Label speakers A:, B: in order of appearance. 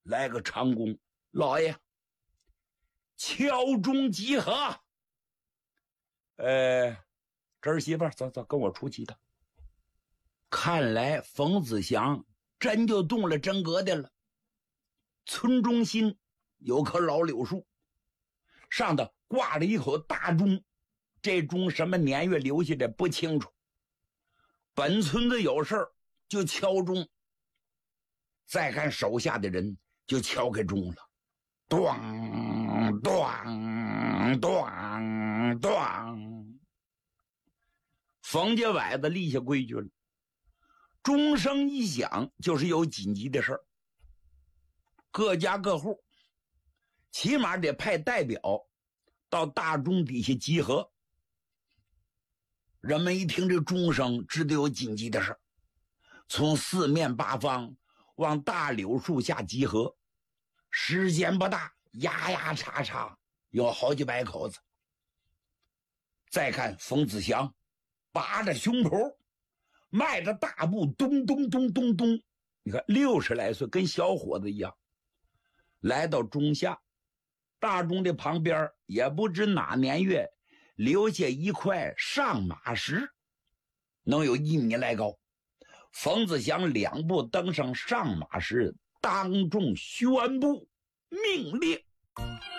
A: 来个长弓，老爷，敲钟集合。侄儿媳妇，走走，跟我出去一趟。看来冯子祥真就动了真格的了。村中心有棵老柳树，上头挂了一口大钟，这钟什么年月留下的不清楚。本村子有事儿就敲钟，再看手下的人就敲开钟了，咚咚咚咚。冯家崴子立下规矩了，钟声一响就是有紧急的事儿，各家各户起码得派代表到大钟底下集合。人们一听这钟声，知道有紧急的事儿，从四面八方往大柳树下集合。时间不大，压压叉叉有好几百口子。再看冯子祥拔着胸脯，迈着大步，咚咚咚咚咚，你看60来岁，跟小伙子一样，来到钟下。大钟的旁边也不知哪年月留下一块上马石，能有1米来高。冯子祥2步登上上马石，当众宣布命令。